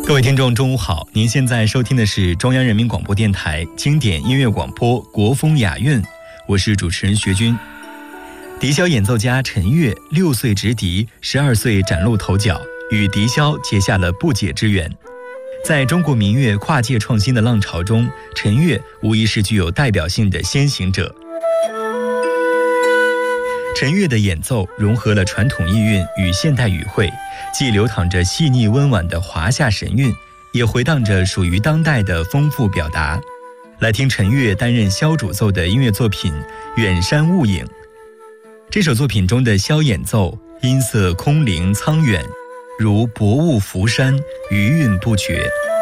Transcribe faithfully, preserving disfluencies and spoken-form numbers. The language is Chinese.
各位听众中午好，您现在收听的是中央人民广播电台经典音乐广播国风雅韵，我是主持人学军。笛箫演奏家陈悦六岁执笛，十二岁崭露头角，与笛箫结下了不解之缘。在中国民乐跨界创新的浪潮中，陈悦无疑是具有代表性的先行者。陈悦的演奏融合了传统意韵与现代语汇，既流淌着细腻温婉的华夏神韵，也回荡着属于当代的丰富表达。来听陈悦担任箫主奏的音乐作品《远山雾影》。这首作品中的箫演奏音色空灵苍远，如薄雾浮山，余韵不绝。